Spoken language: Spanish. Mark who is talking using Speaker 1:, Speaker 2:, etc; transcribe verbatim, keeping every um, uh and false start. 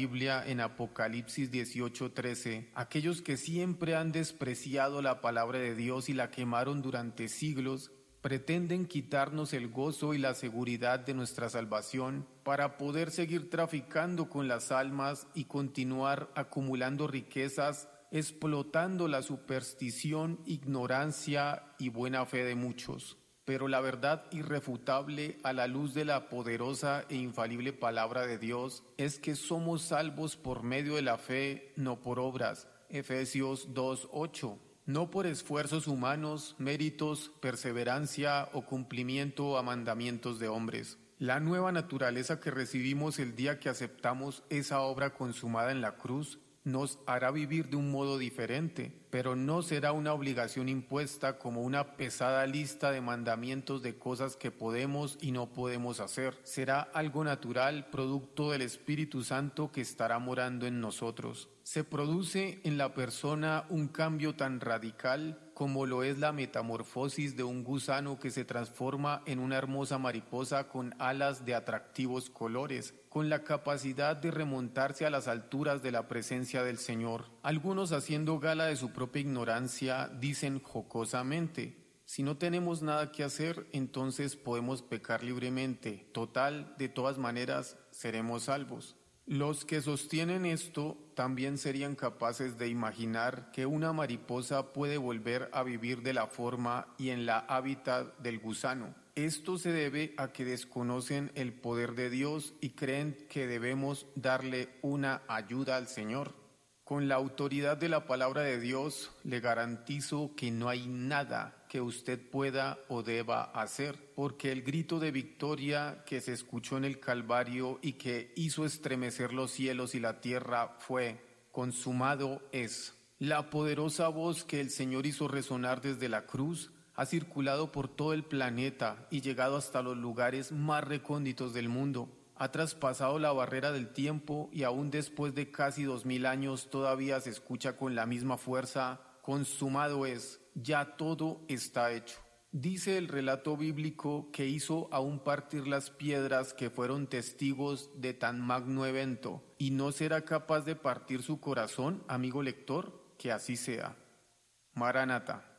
Speaker 1: Biblia en Apocalipsis dieciocho trece, aquellos que siempre han despreciado la palabra de Dios y la quemaron durante siglos, pretenden quitarnos el gozo y la seguridad de nuestra salvación para poder seguir traficando con las almas y continuar acumulando riquezas, explotando la superstición, ignorancia y buena fe de muchos. Pero la verdad irrefutable a la luz de la poderosa e infalible palabra de Dios es que somos salvos por medio de la fe, no por obras. Efesios dos ocho. No por esfuerzos humanos, méritos, perseverancia o cumplimiento a mandamientos de hombres. La nueva naturaleza que recibimos el día que aceptamos esa obra consumada en la cruz nos hará vivir de un modo diferente, pero no será una obligación impuesta como una pesada lista de mandamientos de cosas que podemos y no podemos hacer. Será algo natural, producto del Espíritu Santo que estará morando en nosotros. Se produce en la persona un cambio tan radical como lo es la metamorfosis de un gusano que se transforma en una hermosa mariposa con alas de atractivos colores, con la capacidad de remontarse a las alturas de la presencia del Señor. Algunos, haciendo gala de su propia ignorancia, dicen jocosamente: si no tenemos nada que hacer, entonces podemos pecar libremente. Total, de todas maneras, seremos salvos. Los que sostienen esto también serían capaces de imaginar que una mariposa puede volver a vivir de la forma y en la hábitat del gusano. Esto se debe a que desconocen el poder de Dios y creen que debemos darle una ayuda al Señor. Con la autoridad de la palabra de Dios, le garantizo que no hay nada que usted pueda o deba hacer, porque el grito de victoria que se escuchó en el Calvario y que hizo estremecer los cielos y la tierra fue: consumado es. La poderosa voz que el Señor hizo resonar desde la cruz ha circulado por todo el planeta y llegado hasta los lugares más recónditos del mundo. Ha traspasado la barrera del tiempo y aún después de casi dos mil años todavía se escucha con la misma fuerza: consumado es, ya todo está hecho. Dice el relato bíblico que hizo aún partir las piedras que fueron testigos de tan magno evento, y no será capaz de partir su corazón, amigo lector. Que así sea. Maranata.